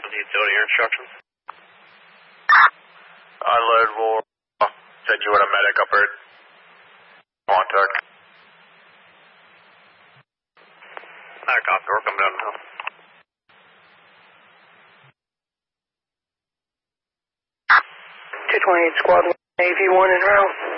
The utility instructions. Unload will send you with a medic up here. Contact. Alright, copy. We're coming down the hill. 228 Squad 1, AV1 en route.